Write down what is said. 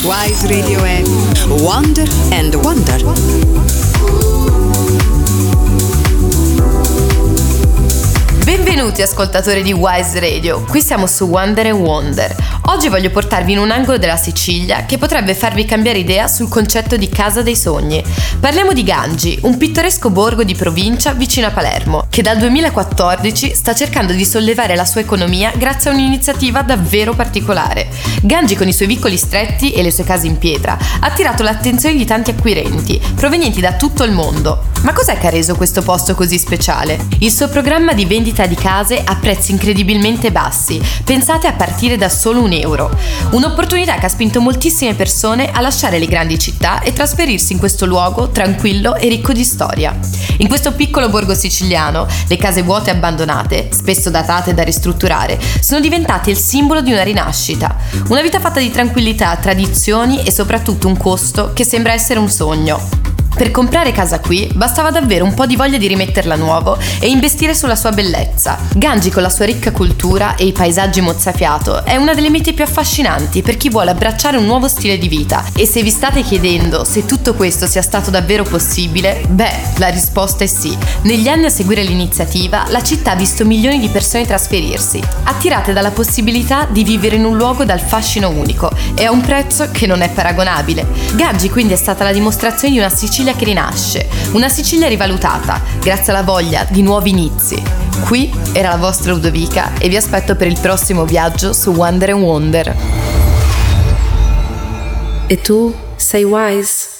Wise Radio è Wonder and Wonder. Benvenuti ascoltatori di Wise Radio, qui siamo su Wonder and Wonder. Oggi voglio portarvi in un angolo della Sicilia che potrebbe farvi cambiare idea sul concetto di casa dei sogni. Parliamo di Gangi, un pittoresco borgo di provincia vicino a Palermo, che dal 2014 sta cercando di sollevare la sua economia grazie a un'iniziativa davvero particolare. Gangi, con i suoi vicoli stretti e le sue case in pietra, ha attirato l'attenzione di tanti acquirenti, provenienti da tutto il mondo. Ma cos'è che ha reso questo posto così speciale? Il suo programma di vendita di case a prezzi incredibilmente bassi, pensate a partire da solo €1. Un'opportunità che ha spinto moltissime persone a lasciare le grandi città e trasferirsi in questo luogo tranquillo e ricco di storia. In questo piccolo borgo siciliano, le case vuote e abbandonate, spesso datate da ristrutturare, sono diventate il simbolo di una rinascita. Una vita fatta di tranquillità, tradizioni e soprattutto un costo che sembra essere un sogno. Per comprare casa qui bastava davvero un po' di voglia di rimetterla a nuovo e investire sulla sua bellezza. Gangi, con la sua ricca cultura e i paesaggi mozzafiato, è una delle mete più affascinanti per chi vuole abbracciare un nuovo stile di vita. E se vi state chiedendo se tutto questo sia stato davvero possibile, la risposta è sì. Negli anni a seguire l'iniziativa, la città ha visto milioni di persone trasferirsi, attirate dalla possibilità di vivere in un luogo dal fascino unico e a un prezzo che non è paragonabile. Gangi quindi è stata la dimostrazione di una Sicilia che rinasce, una Sicilia rivalutata, grazie alla voglia di nuovi inizi. Qui era la vostra Ludovica e vi aspetto per il prossimo viaggio su Wonder and Wonder. E tu sei Wise?